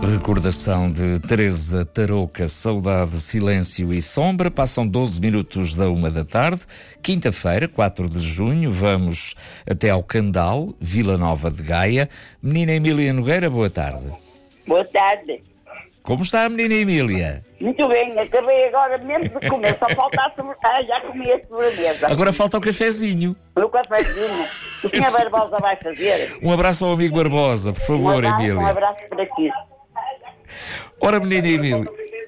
Recordação de Teresa Tarouca, Saudade, Silêncio e Sombra. Passam 12 minutos da 1 da tarde. Quinta-feira, 4 de junho, vamos até ao Candal, Vila Nova de Gaia. Menina Emília Nogueira, boa tarde. Boa tarde. Como está a menina Emília? Muito bem, acabei agora mesmo de comer, só falta a sobremesa. Já comi a sobremesa. Agora falta o cafezinho. O cafezinho. O Sr. Barbosa vai fazer. Um abraço ao amigo Barbosa, por favor, Emília. Um abraço para ti. Ora, menina Emília.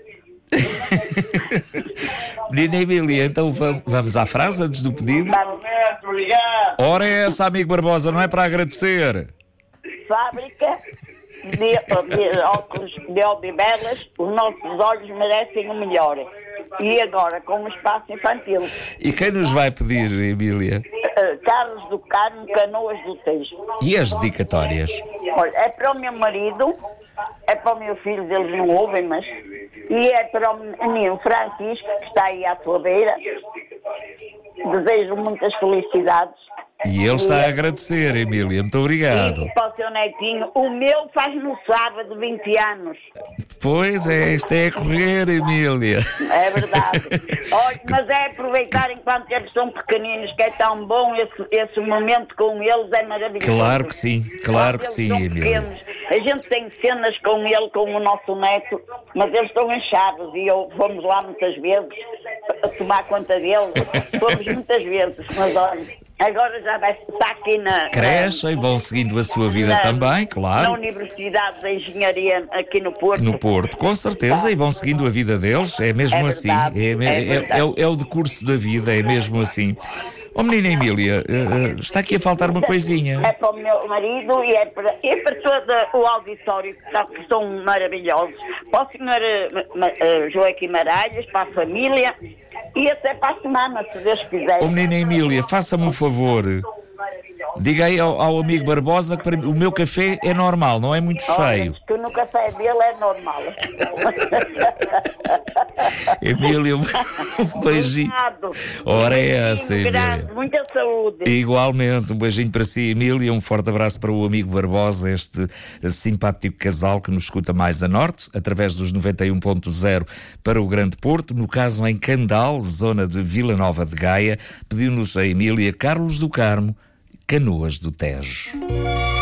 Menina Emília, então vamos à frase antes do pedido? Ora é essa, amigo Barbosa, não é para agradecer? Fábrica de óculos de Odivelas, os nossos olhos merecem o melhor. E agora, com o espaço infantil. E quem nos vai pedir, Emília? Carlos do Carmo, Canoas do Tejo. E as dedicatórias? Olha, é para o meu marido, é para o meu filho, eles não ouvem, mas... E é para o menino Francisco, que está aí à tua beira. Desejo muitas felicidades. E ele está a agradecer, Emília. Muito obrigado. E para o seu netinho, o meu faz no sábado 20 anos. Pois é, isto é a correr, Emília. É verdade. Olha, mas é aproveitar enquanto eles são pequeninos, que é tão bom esse momento com eles, é maravilhoso. Claro que sim, claro que sim, Emília. Pequenos. A gente tem cenas com ele, com o nosso neto, mas eles estão inchados e fomos lá muitas vezes a tomar conta deles. Fomos muitas vezes, mas olha, agora já vai estar aqui crescem, vão seguindo a sua vida também, claro. Na Universidade da Engenharia aqui no Porto. No Porto, com certeza, e vão seguindo a vida deles, é mesmo assim. É o decurso da vida, é mesmo assim. Oh, menina Emília, está aqui a faltar uma coisinha. É para o meu marido e é para todo o auditório, que são maravilhosos. Para o senhor Joaquim Maralhas, para a família e até para a semana, se Deus quiser. Oh, menina Emília, faça-me um favor. Diga aí ao amigo Barbosa que o meu café é normal, não é muito cheio. Que no café dele é normal. Emília, um beijinho. Ora é essa, Emília. Muita saúde. Igualmente, um beijinho para si, Emília. Um forte abraço para o amigo Barbosa, este simpático casal que nos escuta mais a norte, através dos 91.0 para o Grande Porto. No caso, em Candal, zona de Vila Nova de Gaia, pediu-nos a Emília Carlos do Carmo, Canoas do Tejo.